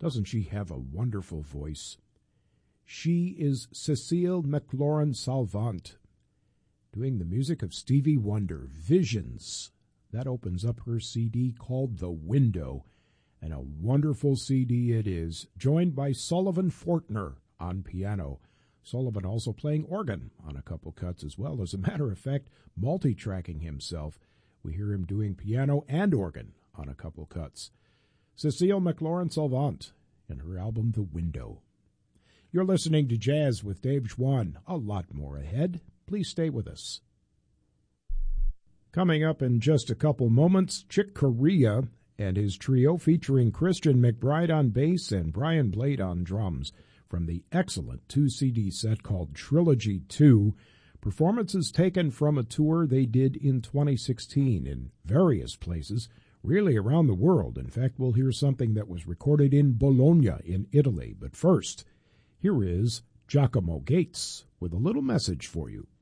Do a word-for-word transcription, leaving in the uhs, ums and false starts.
Doesn't she have a wonderful voice? She is Cecile McLaurin-Salvant, doing the music of Stevie Wonder, Visions. That opens up her C D called The Window, and a wonderful C D it is, joined by Sullivan Fortner on piano. Sullivan also playing organ on a couple cuts as well. As a matter of fact, multi-tracking himself. We hear him doing piano and organ on a couple cuts. Cecile McLaurin-Salvant and her album The Window. You're listening to Jazz with Dave Schwann. A lot more ahead. Please stay with us. Coming up in just a couple moments, Chick Corea and his trio featuring Christian McBride on bass and Brian Blade on drums from the excellent two-C D set called Trilogy two, performances taken from a tour they did in twenty sixteen in various places, really around the world. In fact, we'll hear something that was recorded in Bologna in Italy. But first, here is Giacomo Gates with a little message for you.